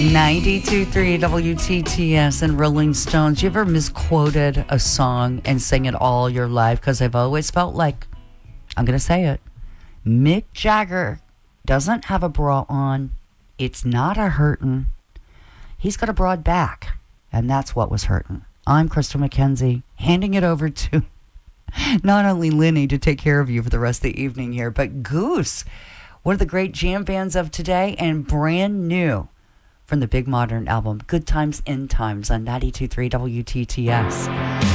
92.3 WTTS and Rolling Stones. You ever misquoted a song and sang it all your life? Because I've always felt like, I'm going to say it, Mick Jagger doesn't have a bra on. It's not a hurtin'. He's got a broad back, and that's what was hurtin'. I'm Crystal McKenzie, handing it over to not only Lenny to take care of you for the rest of the evening here, but Goose, one of the great jam bands of today, and brand new from the Big Modern album, Good Times, End Times, on 92.3 WTTS.